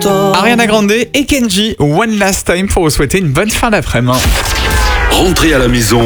Ariana Grande et Kenji, One Last Time pour vous souhaiter une bonne fin d'après-midi. Rentrez à la maison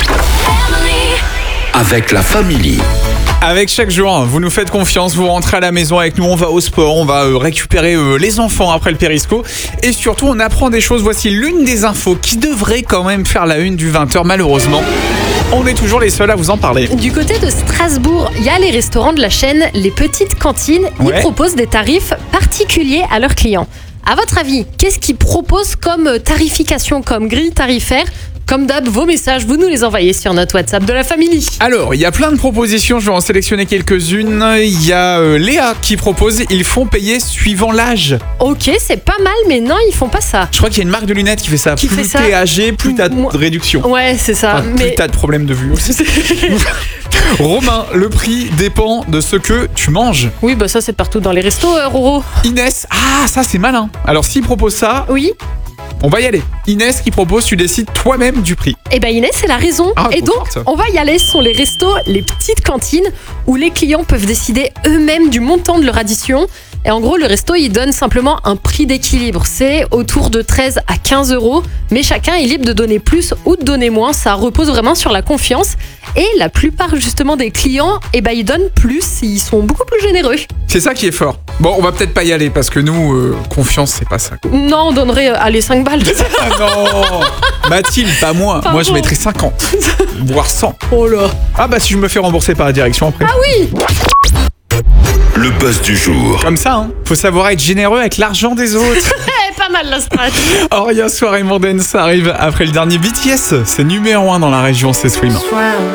avec la famille. Avec chaque jour, vous nous faites confiance, vous rentrez à la maison avec nous, on va au sport, on va récupérer les enfants après le périsco et surtout on apprend des choses. Voici l'une des infos qui devrait quand même faire la une du 20h malheureusement. On est toujours les seuls à vous en parler. Du côté de Strasbourg, il y a les restaurants de la chaîne Les Petites Cantines. Ils proposent des tarifs particuliers à leurs clients. À votre avis, qu'est-ce qu'ils proposent comme tarification, comme grille tarifaire ? Comme d'hab, vos messages, vous nous les envoyez sur notre WhatsApp de la famille. Alors, il y a plein de propositions, je vais en sélectionner quelques-unes. Il y a Léa qui propose, ils font payer suivant l'âge. Ok, c'est pas mal, mais non, ils font pas ça. Je crois qu'il y a une marque de lunettes qui fait ça. Plus t'es âgé, plus t'as de réduction. Ouais, c'est ça. Enfin, plus t'as de problèmes de vue aussi. Romain, le prix dépend de ce que tu manges. Oui, bah ça c'est partout dans les restos, Roro. Inès, ça c'est malin. Alors s'il propose ça... Oui. On va y aller. Inès qui propose, tu décides toi-même du prix. Eh ben Inès, elle a raison. Et donc, on va y aller. Ce sont les restos, les petites cantines, où les clients peuvent décider eux-mêmes du montant de leur addition. Et en gros, le resto, il donne simplement un prix d'équilibre. C'est autour de 13 à 15 €. Mais chacun est libre de donner plus ou de donner moins. Ça repose vraiment sur la confiance. Et la plupart, justement, des clients, ils donnent plus. Ils sont beaucoup plus généreux. C'est ça qui est fort. Bon, on va peut-être pas y aller parce que nous, confiance, c'est pas ça. Non, on donnerait, 5 balles. Ah non Mathilde, pas moi. Moi, je mettrais 50, voire 100. Oh là. Ah bah si je me fais rembourser par la direction après. Ah oui. Le buzz du jour. Comme ça, hein. Faut savoir être généreux avec l'argent des autres. Pas mal la strat. Or, il y a soirée mondaine, ça arrive après le dernier BTS. C'est numéro 1 dans la région, c'est Swim.